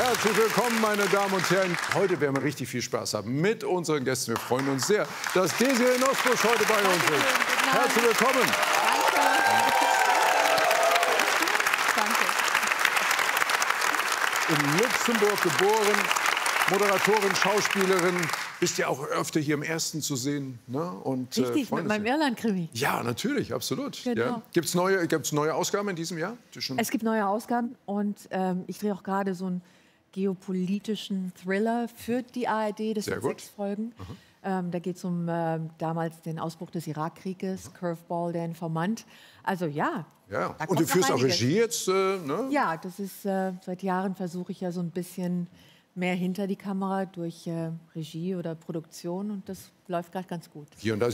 Herzlich willkommen, meine Damen und Herren. Heute werden wir richtig viel Spaß haben mit unseren Gästen. Wir freuen uns sehr, dass Desiree Nosbusch heute bei uns ist. Herzlich willkommen. Danke. In Luxemburg geboren, Moderatorin, Schauspielerin. Bist ja auch öfter hier im Ersten zu sehen. Ne? Und, Richtig, mit meinem Irland-Krimi. Ja, natürlich, absolut. Genau. Ja. Gibt's neue Ausgaben in diesem Jahr? Es gibt neue Ausgaben und ich drehe auch gerade so einen geopolitischen Thriller für die ARD. Das sind 6 Folgen. Da geht es um damals den Ausbruch des Irakkrieges, Curveball, der Informant. Also ja. Ja. Und du führst auch Regie jetzt, ne? Ja, das ist seit Jahren versuche ich ja so ein bisschen mehr hinter die Kamera durch Regie oder Produktion und das läuft gerade ganz gut. Hier und da